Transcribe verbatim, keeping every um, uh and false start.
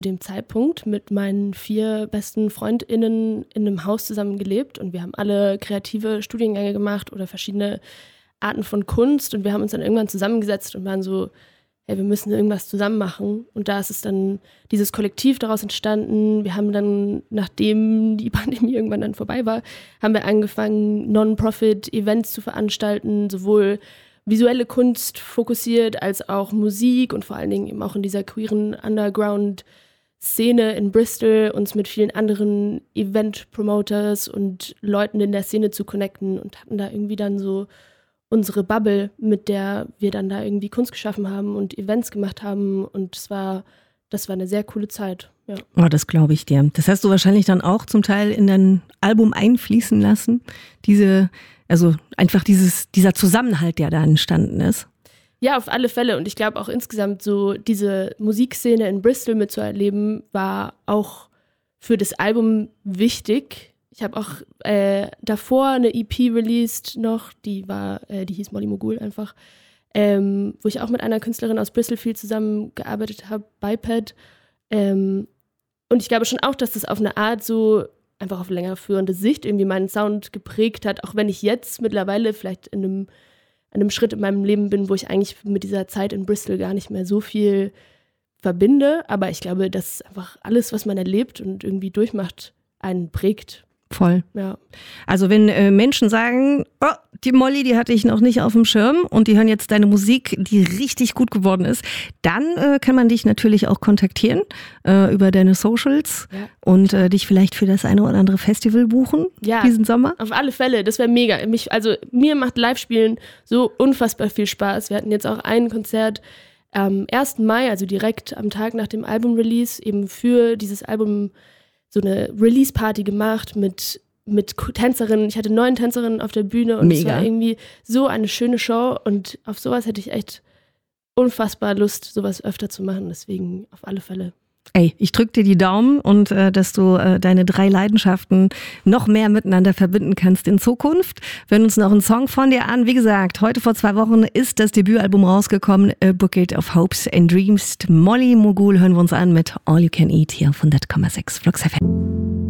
dem Zeitpunkt mit meinen vier besten FreundInnen in einem Haus zusammen gelebt und wir haben alle kreative Studiengänge gemacht oder verschiedene Arten von Kunst und wir haben uns dann irgendwann zusammengesetzt und waren so, hey, wir müssen irgendwas zusammen machen. Und da ist es dann dieses Kollektiv daraus entstanden. Wir haben dann, nachdem die Pandemie irgendwann dann vorbei war, haben wir angefangen, Non-Profit-Events zu veranstalten, sowohl visuelle Kunst fokussiert als auch Musik und vor allen Dingen eben auch in dieser queeren Underground-Szene in Bristol, uns mit vielen anderen Event-Promoters und Leuten in der Szene zu connecten und hatten da irgendwie dann so unsere Bubble, mit der wir dann da irgendwie Kunst geschaffen haben und Events gemacht haben und es war, das war eine sehr coole Zeit. Ja. Oh, das glaube ich dir. Das hast du wahrscheinlich dann auch zum Teil in dein Album einfließen lassen, diese, also einfach dieses, dieser Zusammenhalt, der da entstanden ist. Ja, auf alle Fälle und ich glaube auch insgesamt so diese Musikszene in Bristol mitzuerleben, war auch für das Album wichtig. Ich habe auch äh, davor eine E P released noch, die war, äh, die hieß Molly Mogul einfach, ähm, wo ich auch mit einer Künstlerin aus Bristol viel zusammengearbeitet habe, Biped. Ähm, und ich glaube schon auch, dass das auf eine Art so einfach auf länger führende Sicht irgendwie meinen Sound geprägt hat, auch wenn ich jetzt mittlerweile vielleicht in einem, an einem Schritt in meinem Leben bin, wo ich eigentlich mit dieser Zeit in Bristol gar nicht mehr so viel verbinde. Aber ich glaube, dass einfach alles, was man erlebt und irgendwie durchmacht, einen prägt. Voll. Ja. Also wenn äh, Menschen sagen, oh, die Molly, die hatte ich noch nicht auf dem Schirm und die hören jetzt deine Musik, die richtig gut geworden ist, dann äh, kann man dich natürlich auch kontaktieren äh, über deine Socials ja. und äh, dich vielleicht für das eine oder andere Festival buchen ja, diesen Sommer. Auf alle Fälle, das wäre mega. Mich, also mir macht Live-Spielen so unfassbar viel Spaß. Wir hatten jetzt auch ein Konzert am ersten Mai, also direkt am Tag nach dem Album-Release, eben für dieses Album so eine Release-Party gemacht mit, mit Tänzerinnen. Ich hatte neun Tänzerinnen auf der Bühne und Mega. Es war irgendwie so eine schöne Show und auf sowas hätte ich echt unfassbar Lust, sowas öfter zu machen. Deswegen auf alle Fälle. Ey, ich drück dir die Daumen und äh, dass du äh, deine drei Leidenschaften noch mehr miteinander verbinden kannst in Zukunft. Wir hören uns noch einen Song von dir an. Wie gesagt, heute vor zwei Wochen ist das Debütalbum rausgekommen, A Bucket of Hopes and Dreams. Molly Mogul hören wir uns an mit All You Can Eat hier auf hundert Komma sechs Flux F M.